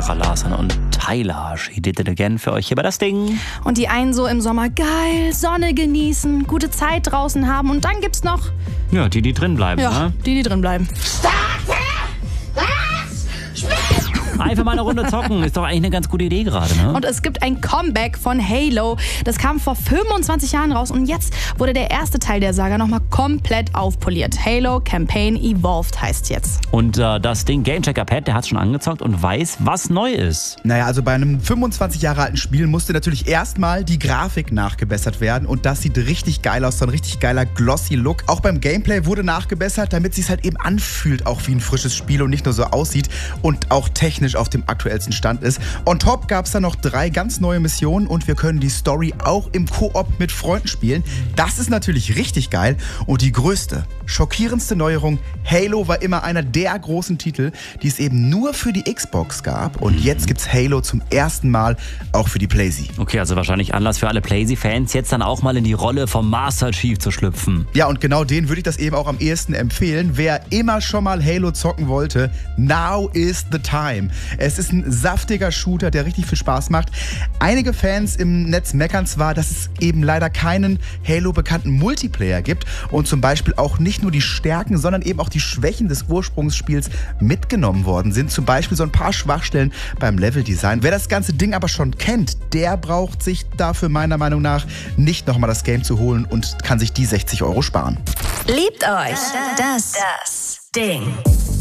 Zara Larsson und Tyler, She Did It Again für euch hier bei das Ding. Und die einen so im Sommer geil, Sonne genießen, gute Zeit draußen haben und dann gibt's noch... Ja, die drin bleiben, Ja, ne? die drin bleiben. Einfach mal eine Runde zocken, ist doch eigentlich eine ganz gute Idee gerade, ne? Und es gibt ein Comeback von Halo. Das kam vor 25 Jahren raus und jetzt wurde der erste Teil der Saga nochmal komplett aufpoliert. Halo Campaign Evolved heißt jetzt. Und das Ding Gamechecker Pat, der hat schon angezockt und weiß, was neu ist. Naja, also bei einem 25 Jahre alten Spiel musste natürlich erstmal die Grafik nachgebessert werden und das sieht richtig geil aus, so ein richtig geiler glossy Look. Auch beim Gameplay wurde nachgebessert, damit es sich halt eben anfühlt, auch wie ein frisches Spiel und nicht nur so aussieht und auch technisch auf dem aktuellsten Stand ist. On top gab es dann noch 3 ganz neue Missionen und wir können die Story auch im Koop mit Freunden spielen. Das ist natürlich richtig geil und die größte, schockierendste Neuerung, Halo war immer einer der großen Titel, die es eben nur für die Xbox gab und jetzt gibt's Halo zum ersten Mal auch für die PlayStation. Okay, also wahrscheinlich Anlass für alle PlayStation-Fans, jetzt dann auch mal in die Rolle vom Master Chief zu schlüpfen. Ja, und genau denen würde ich das eben auch am ehesten empfehlen. Wer immer schon mal Halo zocken wollte, now is the time. Es ist ein saftiger Shooter, der richtig viel Spaß macht. Einige Fans im Netz meckern zwar, dass es eben leider keinen Halo-bekannten Multiplayer gibt und zum Beispiel auch nicht nur die Stärken, sondern eben auch die Schwächen des Ursprungsspiels mitgenommen worden sind. Zum Beispiel so ein paar Schwachstellen beim Leveldesign. Wer das ganze Ding aber schon kennt, der braucht sich dafür meiner Meinung nach nicht nochmal das Game zu holen und kann sich die 60 € sparen. Liebt euch das Ding.